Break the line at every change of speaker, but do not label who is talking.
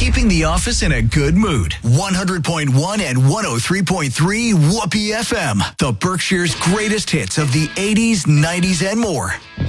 keeping the office in a good mood. 100.1 and 103.3 Whoopee FM, the Berkshire's greatest hits of the 80s, 90s, and more.